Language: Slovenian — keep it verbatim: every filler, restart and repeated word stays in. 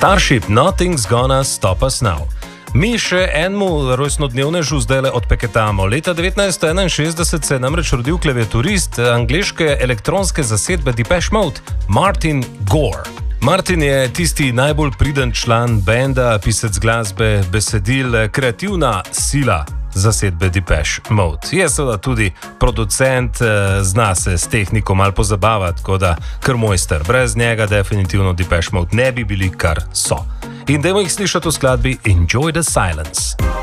Starship, Nothing's Gonna Stop Us Now. Mi še enemu rojstnodnevnežu zdaj le odpeketamo. Leta devetnajststo enainšestdeset se je namreč rodil klaviaturist angleške elektronske zasedbe Depeche Mode, Martin Gore. Martin je tisti najbolj priden član benda, pisec glasbe, besedil, kreativna sila zasedbe Depeche Mode. Je seveda tudi producent, zna se s tehniko malo pozabavati, tako da kar mojster. Brez njega definitivno Depeche Mode ne bi bili, kar so. In dajmo jih slišati v skladbi Enjoy the Silence.